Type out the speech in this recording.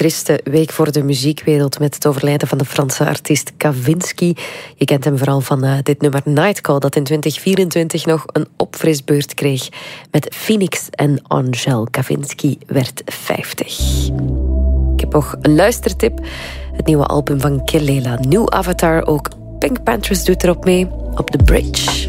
triste week voor de muziekwereld met het overlijden van de Franse artiest Kavinsky. Je kent hem vooral van dit nummer Nightcall, dat in 2024 nog een opfrisbeurt kreeg met Phoenix en Angèle. Kavinsky werd 50. Ik heb nog een luistertip. Het nieuwe album van Kelela, New Avatar. Ook Pink Panthers doet erop mee, op The Bridge.